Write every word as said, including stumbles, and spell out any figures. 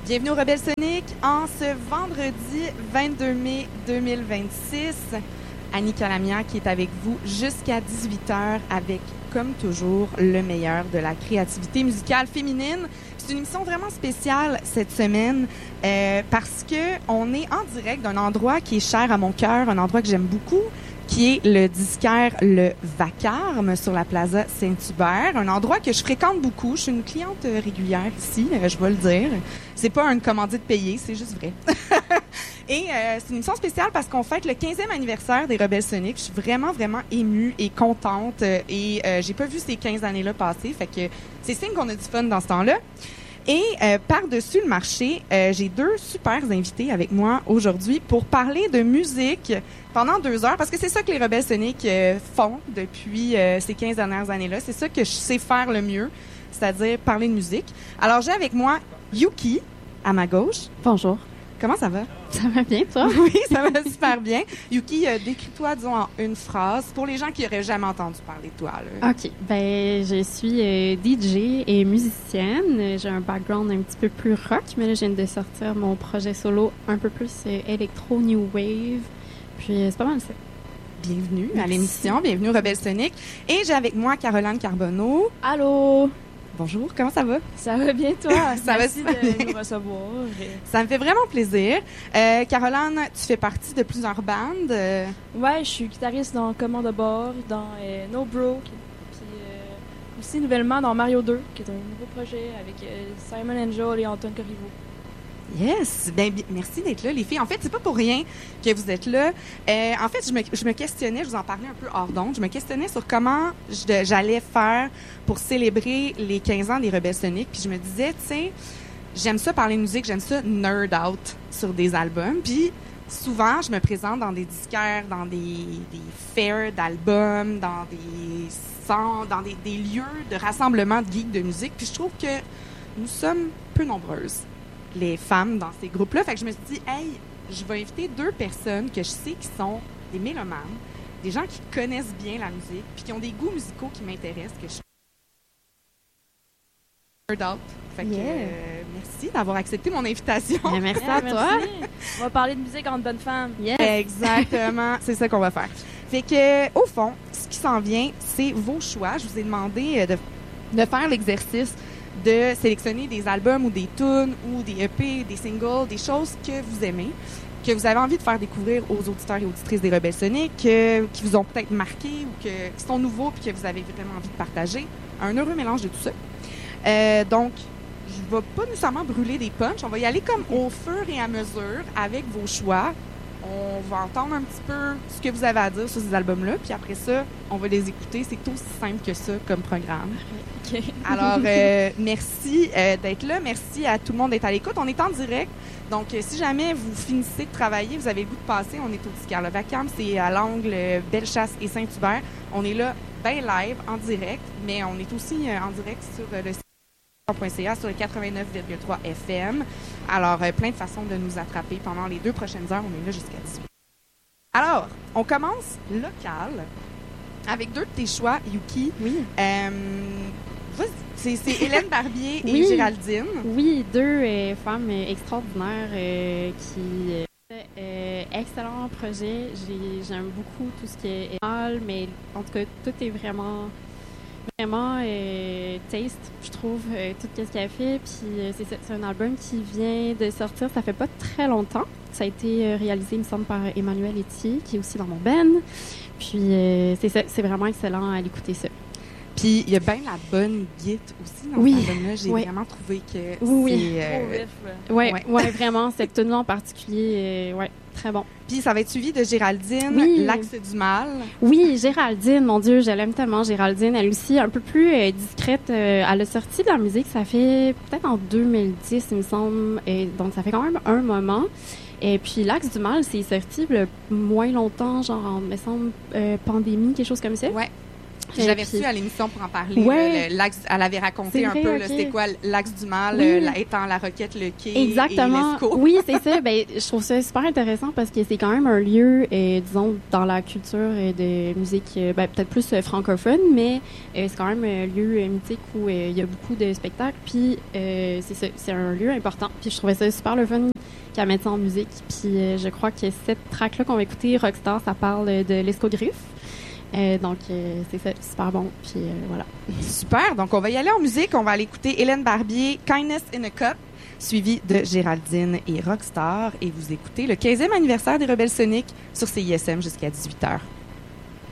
Bienvenue au Rebelle Sonic en ce vendredi vingt-deux mai deux mille vingt-six. Annie Calamia qui est avec vous jusqu'à dix-huit heures avec, comme toujours, le meilleur de la créativité musicale féminine. C'est une émission vraiment spéciale cette semaine euh, parce que on est en direct d'un endroit qui est cher à mon cœur, un endroit que j'aime beaucoup, qui est le disquaire Le Vacarme sur la Plaza Saint-Hubert, un endroit que je fréquente beaucoup. Je suis une cliente régulière ici, euh, je vais le dire. C'est pas une commandite payée, c'est juste vrai. Et euh, c'est une émission spéciale parce qu'on fête le quinzième anniversaire des Rebelles Sonic. Je suis vraiment, vraiment émue et contente. Euh, et euh, j'ai pas vu ces quinze années-là passer, fait que c'est signe qu'on a du fun dans ce temps-là. Et euh, par-dessus le marché, euh, j'ai deux super invités avec moi aujourd'hui pour parler de musique pendant deux heures, parce que c'est ça que les Rebelles Sonic euh, font depuis euh, ces quinze dernières années-là. C'est ça que je sais faire le mieux, c'est-à-dire parler de musique. Alors, j'ai avec moi Yuki, à ma gauche. Bonjour. Comment ça va? Ça va bien, toi? Oui, ça va super bien. Yuki, euh, décris-toi, disons, en une phrase, pour les gens qui n'auraient jamais entendu parler de toi. Là. OK. Ben, je suis euh, D J et musicienne. J'ai un background un petit peu plus rock, mais là, je viens de sortir mon projet solo un peu plus euh, électro, new wave. Puis, euh, c'est pas mal ça. Bienvenue Merci. à l'émission, bienvenue au Rebelle Sonic. Et j'ai avec moi Caroline Carbonneau. Allô? Bonjour, comment ça va? Ça va bien, toi? Ça Merci va super de bien. nous recevoir. Ça me fait vraiment plaisir. Euh, Caroline, tu fais partie de plusieurs bandes. Euh, Ouais, je suis guitariste dans Commande de bord, dans euh, No Bro, qui- puis euh, aussi nouvellement dans Mario deux, qui est un nouveau projet avec euh, Simon Angel et Anton Corriveau. Yes! Ben, bi- merci d'être là, les filles. En fait, c'est pas pour rien que vous êtes là. Euh, en fait, je me, je me questionnais, je vous en parlais un peu hors d'onde, je me questionnais sur comment je- j'allais faire pour célébrer les quinze ans des Rebelles Sonic. Puis je me disais, tu sais, j'aime ça parler de musique, j'aime ça nerd out sur des albums. Puis souvent, je me présente dans des disquaires, dans des, des fairs d'albums, dans des centres, dans des, des lieux de rassemblement de geeks de musique. Puis je trouve que nous sommes peu nombreuses, les femmes dans ces groupes-là. Fait que je me suis dit, hey, je vais inviter deux personnes que je sais qui sont des mélomanes, des gens qui connaissent bien la musique, puis qui ont des goûts musicaux qui m'intéressent, que je nerd out. Fait que, Yeah. euh, merci d'avoir accepté mon invitation. Ben, merci Yeah, à toi. merci. On va parler de musique entre bonnes femmes. Yes. Exactement, c'est ça qu'on va faire. Fait que, au fond, ce qui s'en vient, c'est vos choix. Je vous ai demandé euh, de, de faire l'exercice de sélectionner des albums ou des tunes ou des E P, des singles, des choses que vous aimez, que vous avez envie de faire découvrir aux auditeurs et auditrices des Rebelles Sonic, que- qui vous ont peut-être marqué ou que, qui sont nouveaux puis que vous avez vraiment envie de partager. Un heureux mélange de tout ça. Euh, donc, je ne vais pas nécessairement brûler des punchs. On va y aller comme au fur et à mesure avec vos choix. On va entendre un petit peu ce que vous avez à dire sur ces albums-là, puis après ça, on va les écouter. C'est aussi simple que ça comme programme. OK. Alors, euh, merci euh, d'être là. Merci à tout le monde d'être à l'écoute. On est en direct. Donc, euh, si jamais vous finissez de travailler, vous avez le goût de passer, on est au disquaire Le Vacarme. C'est à l'angle euh, Bellechasse et Saint-Hubert. On est là, bien live, en direct, mais on est aussi euh, en direct sur euh, le site point c a sur le quatre-vingt-neuf virgule trois F M. Alors, euh, plein de façons de nous attraper pendant les deux prochaines heures. On est là jusqu'à dix-huit. Alors, on commence local avec deux de tes choix, Yuki. Oui. Euh, vas-y. c'est, c'est Hélène Barbier et Oui. Géraldine. Oui, deux euh, femmes euh, extraordinaires euh, qui... Euh, euh, excellent projet. J'ai, j'aime beaucoup tout ce qui est mal, mais en tout cas, tout est vraiment... Vraiment euh, taste, je trouve, euh, tout ce qu'elle fait. Puis euh, c'est, ça, c'est un album qui vient de sortir, ça fait pas très longtemps. Ça a été euh, réalisé, il me semble, par Emmanuel Etier, qui est aussi dans mon band. Puis euh, c'est, ça, c'est vraiment excellent à l'écouter ça. Puis il y a bien la bonne guide aussi dans Oui. cet album-là. J'ai Oui. vraiment trouvé que Oui, c'est... Trop euh, vif. là. Ouais, Ouais. ouais, vraiment, cette tune-là en particulier, euh, ouais, très bon. Puis ça va être suivi de Géraldine, Oui. L'Axe du Mal. Oui, Géraldine, mon Dieu, je l'aime tellement, Géraldine. Elle aussi, un peu plus euh, discrète. Euh, elle a sorti de la musique, ça fait peut-être en deux mille dix, il me semble. Et donc, ça fait quand même un moment. Et puis, L'Axe du Mal, c'est sorti le moins longtemps, genre, en, me semble, euh, pandémie, quelque chose comme ça. Ouais. J'avais puis... reçu à l'émission pour en parler. Ouais. Le, le, l'axe, elle avait raconté un vrai, peu, okay. là, c'était quoi l'axe du mal, oui. euh, la, étant la Roquette, le quai Exactement. et l'Escaut. Oui, c'est ça. Ben, je trouve ça super intéressant parce que c'est quand même un lieu, euh, disons, dans la culture euh, de musique, euh, ben, peut-être plus euh, francophone, mais euh, c'est quand même un lieu euh, mythique où euh, il y a beaucoup de spectacles. Puis euh, c'est ça, c'est un lieu important. Puis je trouvais ça super le fun qu'elle mette ça en musique. Puis euh, je crois que cette track-là qu'on va écouter, Rockstar, ça parle de l'escogriffe. Euh, donc, euh, c'est ça, super bon. Puis euh, voilà. Super. Donc, on va y aller en musique. On va aller écouter Hélène Barbier, Kindness in a Cup, suivi de Géraldine et Rockstar. Et vous écoutez le quinzième anniversaire des Rebelles Soniques sur C I S M jusqu'à dix-huit heures.